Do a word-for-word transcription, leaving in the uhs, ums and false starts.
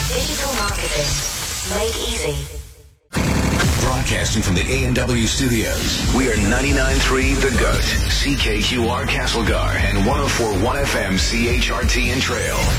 Digital marketing made easy. Broadcasting from the A and W studios, we are ninety-nine point three The Goat, C K Q R Castlegar, and one oh four point one F M C H R T in Trail.